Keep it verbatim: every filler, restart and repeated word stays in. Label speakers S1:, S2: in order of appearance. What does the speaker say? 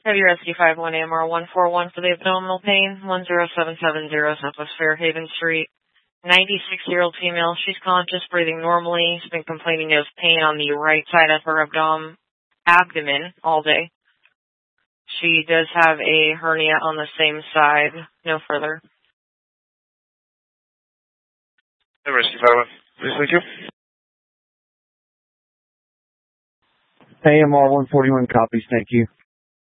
S1: Heavy Rescue five one A M R one four one for the abdominal pain, one zero seven seven zero Southwest Fairhaven Street. ninety-six-year-old female. She's conscious, breathing normally. She's been complaining of pain on the right side of her abdom- abdomen all day. She does have a hernia on the same side. No further.
S2: Heavy Rescue five one. Please, thank you.
S3: A M R one forty-one copies, thank you.